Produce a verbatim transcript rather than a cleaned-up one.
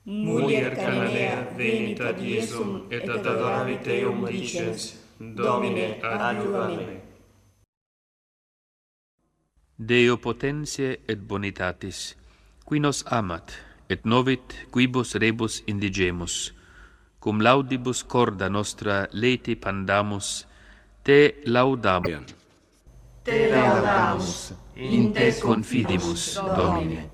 Mulier Cananea venit ad Iesum et ad adoravit eum dicens, Domine adjuva me. Deo potentiae et bonitatis, qui nos amat, et novit quibus rebus indigemus, cum laudibus corda nostra leti pandamus, te laudamus. Te laudamus, in te confidimus, Domine.